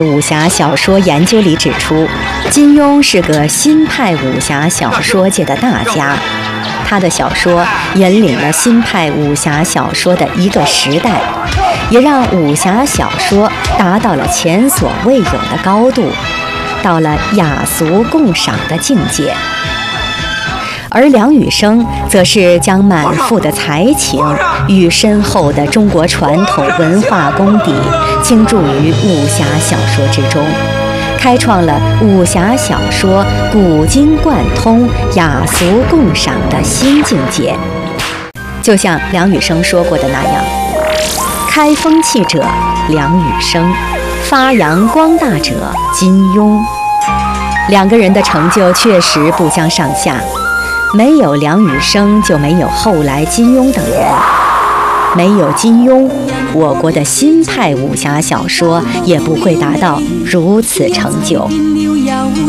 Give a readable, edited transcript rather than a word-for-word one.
武侠小说研究里指出，金庸是个新派武侠小说界的大家，他的小说引领了新派武侠小说的一个时代，也让武侠小说达到了前所未有的高度，到了雅俗共赏的境界。而梁羽生则是将满腹的才情与深厚的中国传统文化功底倾注于武侠小说之中，开创了武侠小说古今贯通、雅俗共赏的新境界。就像梁羽生说过的那样，开风气者梁羽生，发扬光大者金庸。两个人的成就确实不相上下，没有梁羽生就没有后来金庸等人，没有金庸，我国的新派武侠小说也不会达到如此成就。